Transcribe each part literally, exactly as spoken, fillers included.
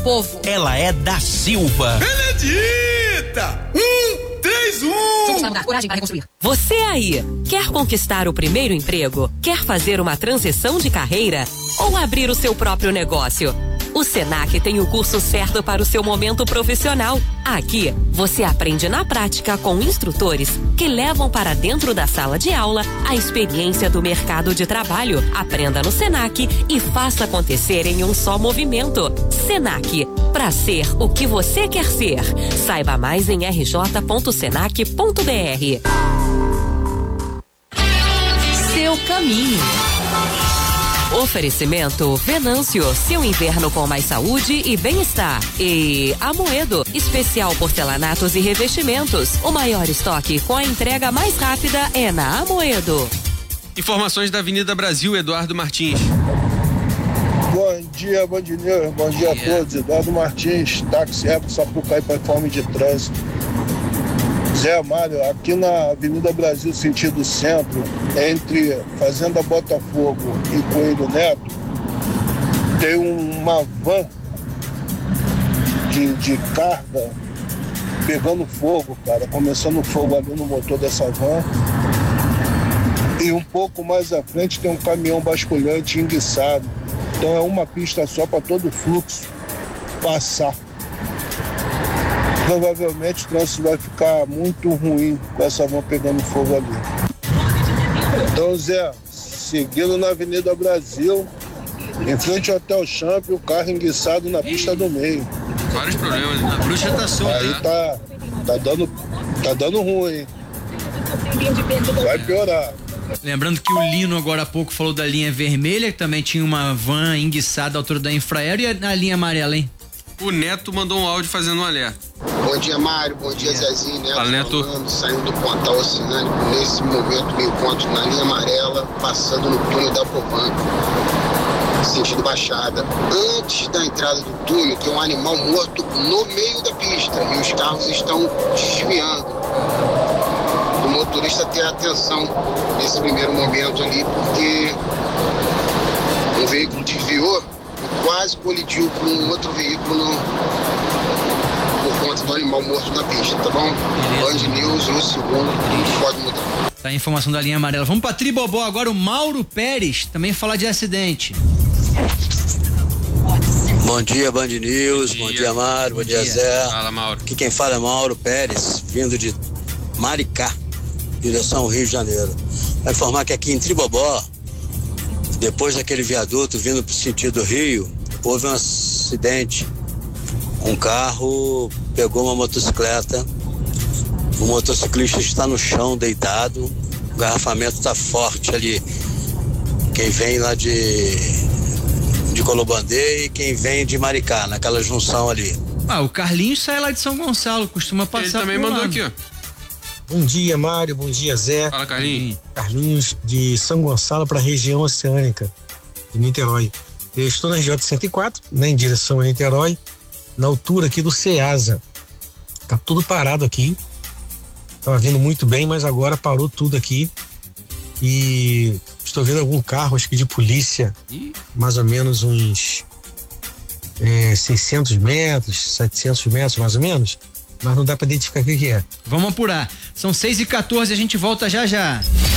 povo. Ela é da Silva. Benedita! Um, três, um! Coragem para reconstruir. Você aí, quer conquistar o primeiro emprego? Quer fazer uma transição de carreira? Ou abrir o seu próprio negócio? O Senac tem o curso certo para o seu momento profissional. Aqui, você aprende na prática com instrutores que levam para dentro da sala de aula a experiência do mercado de trabalho. Aprenda no Senac e faça acontecer em um só movimento. Senac, para ser o que você quer ser. Saiba mais em r j ponto senac ponto b r. Seu caminho. Oferecimento Venâncio, seu inverno com mais saúde e bem-estar. E Amoedo, especial porcelanatos e revestimentos. O maior estoque com a entrega mais rápida é na Amoedo. Informações da Avenida Brasil, Eduardo Martins. Bom dia, Band News. Bom dia a todos. Eduardo Martins, táxi Eco Sapucaí para informe de trânsito. Zé Mário, aqui na Avenida Brasil, sentido centro, entre Fazenda Botafogo e Coelho Neto, tem uma van de, de carga pegando fogo, cara, começando fogo ali no motor dessa van. E um pouco mais à frente tem um caminhão basculhante enguiçado. Então é uma pista só para todo o fluxo passar. Provavelmente o trânsito vai ficar muito ruim com essa van pegando fogo ali. Então, Zé, seguindo na Avenida Brasil, em frente ao Hotel Champ, o carro enguiçado na pista do meio. Vários problemas, a bruxa tá solta. Aí tá, tá, dando, tá dando ruim. Vai piorar. Lembrando que o Lino agora há pouco falou da linha vermelha, que também tinha uma van enguiçada à altura da Infraero, e a linha amarela, hein? O Neto mandou um áudio fazendo um alerta. Bom dia, Mário. Bom dia, Zezinho. Neto. Fala, Neto. Falando, saindo do Pontal Oceânico. Nesse momento, me encontro na linha amarela, passando no túnel da Povan, sentido Baixada. Antes da entrada do túnel, tem um animal morto no meio da pista e os carros estão desviando. O motorista ter atenção nesse primeiro momento ali, porque um veículo desviou e quase colidiu com um outro veículo no, por conta do animal morto na pista, tá bom? Band News, um segundo, pode mudar. Tá a informação da linha amarela. Vamos pra Tribobó agora, o Mauro Pérez também falar de acidente. Bom dia, Band News, bom dia, bom dia Mário, bom, bom dia, dia Zé. Fala, Mauro. Aqui quem fala é Mauro Pérez, vindo de Maricá, direção Rio de Janeiro. Vai informar que aqui em Tribobó, depois daquele viaduto vindo pro sentido Rio, houve um acidente. Um carro pegou uma motocicleta, o motociclista está no chão deitado, o garrafamento está forte ali. Quem vem lá de, de Colobandê e quem vem de Maricá, naquela junção ali. Ah, o Carlinhos sai lá de São Gonçalo, costuma passar. Ele também mandou lado. Aqui, ó. Bom dia, Mário, bom dia, Zé. Fala, Carlinhos. Carlinhos de São Gonçalo para a região oceânica de Niterói. Eu estou na região cento e quatro, né, em direção a Niterói, na altura aqui do Ceasa. Tá tudo parado aqui. Tava vindo muito bem, mas agora parou tudo aqui. E estou vendo algum carro, acho que de polícia, Ih? mais ou menos uns é, seiscentos metros, setecentos metros, mais ou menos. Mas não dá para identificar o que, que é. Vamos apurar. São seis e quatorze, a gente volta já já.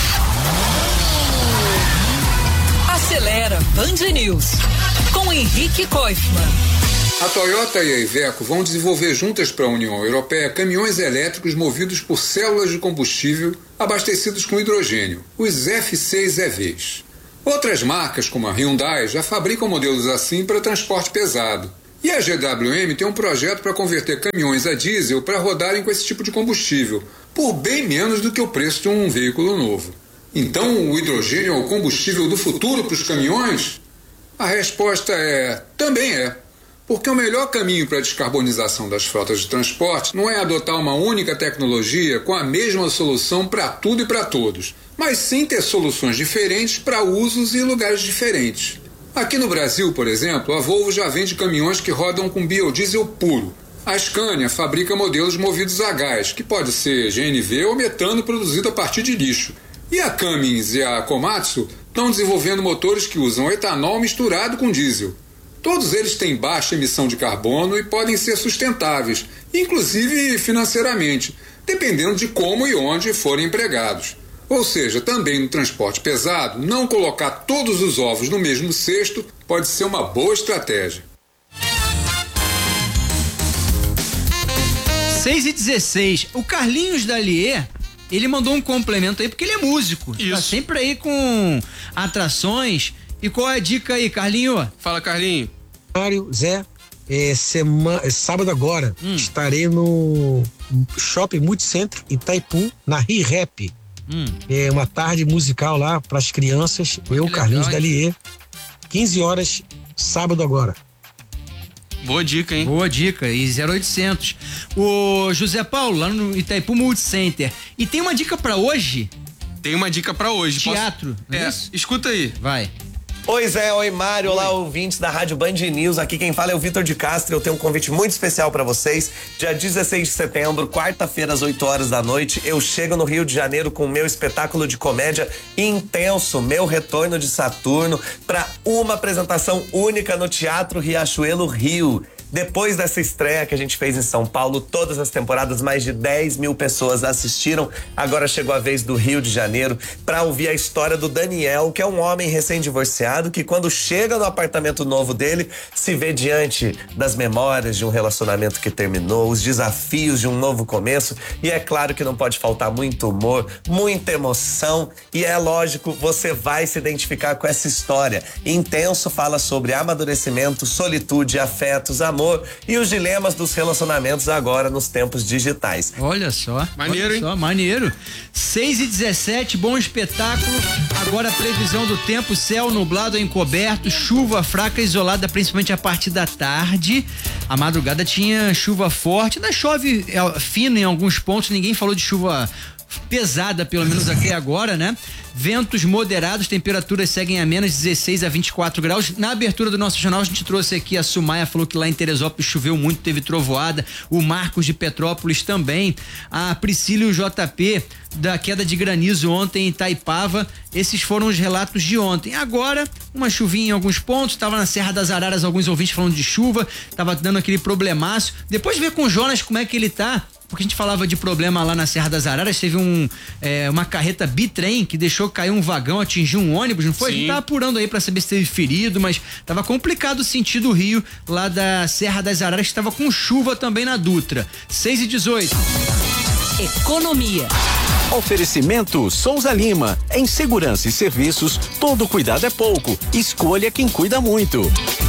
Acelera Band News com Henrique Koifman. A Toyota e a Iveco vão desenvolver juntas para a União Europeia caminhões elétricos movidos por células de combustível abastecidos com hidrogênio, os F seis E Vs. Outras marcas, como a Hyundai, já fabricam modelos assim para transporte pesado. E a G W M tem um projeto para converter caminhões a diesel para rodarem com esse tipo de combustível, por bem menos do que o preço de um veículo novo. Então, o hidrogênio é o combustível do futuro para os caminhões? A resposta é: também é. Porque o melhor caminho para a descarbonização das frotas de transporte não é adotar uma única tecnologia com a mesma solução para tudo e para todos, mas sim ter soluções diferentes para usos e lugares diferentes. Aqui no Brasil, por exemplo, a Volvo já vende caminhões que rodam com biodiesel puro. A Scania fabrica modelos movidos a gás, que pode ser G N V ou metano produzido a partir de lixo. E a Cummins e a Komatsu estão desenvolvendo motores que usam etanol misturado com diesel. Todos eles têm baixa emissão de carbono e podem ser sustentáveis, inclusive financeiramente, dependendo de como e onde forem empregados. Ou seja, também no transporte pesado, não colocar todos os ovos no mesmo cesto pode ser uma boa estratégia. seis e dezesseis. O Carlinhos Dalier, ele mandou um complemento aí porque ele é músico. Isso. Tá sempre aí com atrações. E qual é a dica aí, Carlinho? Fala, Carlinho. Mário, Zé, é, sema, é, sábado agora hum. estarei no Shopping Multicentro Itaipu, na ReRap. Hum. É uma tarde musical lá para as crianças. Pô, eu, Carlinhos Dalier. quinze horas, sábado agora. Boa dica, hein? Boa dica. E zero oitocentos. O José Paulo, lá no Itaipu Multicenter. E tem uma dica pra hoje? Tem uma dica pra hoje. Teatro. Posso... É, isso? Escuta aí. Vai. Oi Zé, oi Mário, olá ouvintes da Rádio Band News, aqui quem fala é o Vitor de Castro. Eu tenho um convite muito especial pra vocês. Dia dezesseis de setembro, quarta-feira às oito horas da noite, eu chego no Rio de Janeiro com o meu espetáculo de comédia Intenso, meu retorno de Saturno, pra uma apresentação única no Teatro Riachuelo Rio. Depois dessa estreia que a gente fez em São Paulo, todas as temporadas, mais de dez mil pessoas assistiram. Agora chegou a vez do Rio de Janeiro para ouvir a história do Daniel, que é um homem recém-divorciado que quando chega no apartamento novo dele, se vê diante das memórias de um relacionamento que terminou, os desafios de um novo começo. E é claro que não pode faltar muito humor, muita emoção. E é lógico, você vai se identificar com essa história. Intenso fala sobre amadurecimento, solitude, afetos, amor e os dilemas dos relacionamentos agora nos tempos digitais. Olha só. Maneiro, olha hein? Só, maneiro. seis e dezessete, bom espetáculo. Agora a previsão do tempo, céu nublado, encoberto, chuva fraca isolada, principalmente a partir da tarde. A madrugada tinha chuva forte, ainda chove é, fino em alguns pontos, ninguém falou de chuva pesada, pelo menos até agora, né? Ventos moderados, temperaturas seguem a menos dezesseis a vinte e quatro graus. Na abertura do nosso jornal, a gente trouxe aqui a Sumaia, falou que lá em Teresópolis choveu muito, teve trovoada. O Marcos de Petrópolis também. A Priscila e o J P da queda de granizo ontem em Itaipava. Esses foram os relatos de ontem. Agora, uma chuvinha em alguns pontos, tava na Serra das Araras, alguns ouvintes falando de chuva, tava dando aquele problemaço. Depois ver com o Jonas como é que ele tá. Porque a gente falava de problema lá na Serra das Araras, teve um, é, uma carreta bitrem que deixou cair um vagão, atingiu um ônibus, não foi? Sim. A gente tá apurando aí pra saber se teve ferido, mas tava complicado o sentido Rio, lá da Serra das Araras, que tava com chuva também na Dutra. seis e dezoito. Economia. Oferecimento Souza Lima. Em segurança e serviços, todo cuidado é pouco. Escolha quem cuida muito.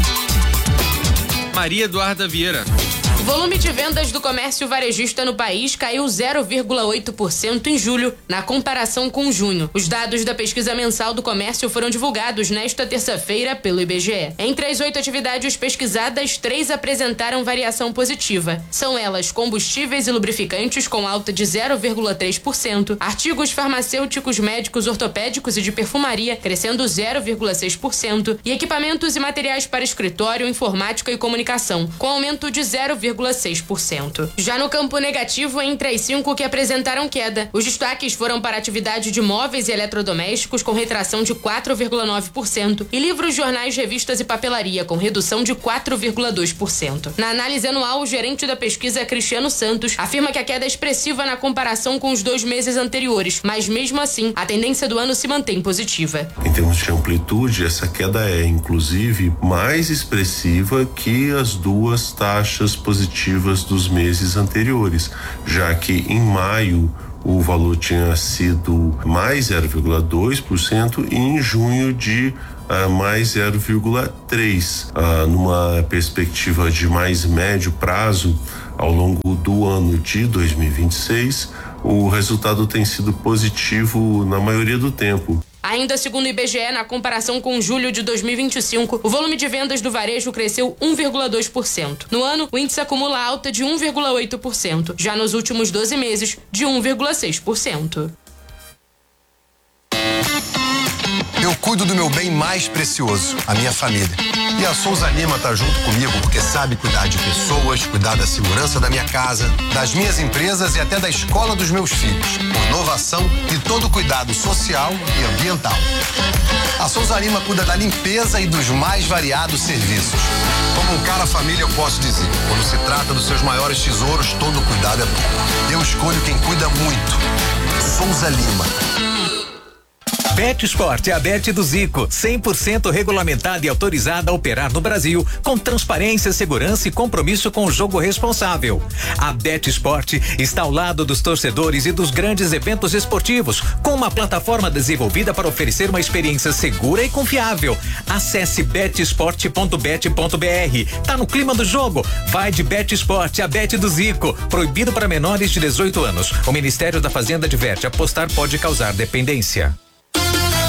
Maria Eduarda Vieira. O volume de vendas do comércio varejista no país caiu zero vírgula oito por cento em julho, na comparação com junho. Os dados da pesquisa mensal do comércio foram divulgados nesta terça-feira pelo I B G E. Entre as oito atividades pesquisadas, três apresentaram variação positiva. São elas combustíveis e lubrificantes, com alta de zero vírgula três por cento, artigos farmacêuticos, médicos, ortopédicos e de perfumaria, crescendo zero vírgula seis por cento, e equipamentos e materiais para escritório, informática e comunicação, com aumento de zero vírgula seis por cento. Já no campo negativo, entre as cinco que apresentaram queda, os destaques foram para a atividade de móveis e eletrodomésticos, com retração de quatro vírgula nove por cento, e livros, jornais, revistas e papelaria, com redução de quatro vírgula dois por cento. Na análise anual, o gerente da pesquisa, Cristiano Santos, afirma que a queda é expressiva na comparação com os dois meses anteriores, mas mesmo assim, a tendência do ano se mantém positiva. Em termos de amplitude, essa queda é, inclusive, mais expressiva que as duas taxas positivas dos meses anteriores, já que em maio o valor tinha sido mais zero vírgula dois por cento e em junho de uh, mais zero vírgula três por cento. Uh, numa perspectiva de mais médio prazo, ao longo do ano de dois mil e vinte e seis, o resultado tem sido positivo na maioria do tempo. Ainda segundo o I B G E, na comparação com julho de dois mil e vinte e cinco, o volume de vendas do varejo cresceu um vírgula dois por cento. No ano, o índice acumula alta de um vírgula oito por cento, já nos últimos doze meses, de um vírgula seis por cento. Eu cuido do meu bem mais precioso, a minha família. E a Souza Lima tá junto comigo porque sabe cuidar de pessoas, cuidar da segurança da minha casa, das minhas empresas e até da escola dos meus filhos. Com inovação e todo cuidado social e ambiental. A Souza Lima cuida da limpeza e dos mais variados serviços. Como um cara família, eu posso dizer, quando se trata dos seus maiores tesouros, todo cuidado é bom. Eu escolho quem cuida muito. Souza Lima. Bet Sport é a Bet do Zico, cem por cento regulamentada e autorizada a operar no Brasil, com transparência, segurança e compromisso com o jogo responsável. A Bet Sport está ao lado dos torcedores e dos grandes eventos esportivos, com uma plataforma desenvolvida para oferecer uma experiência segura e confiável. Acesse bet sport ponto bet ponto br. Tá no clima do jogo? Vai de Bet Sport, a Bet do Zico. Proibido para menores de dezoito anos. O Ministério da Fazenda adverte: apostar pode causar dependência.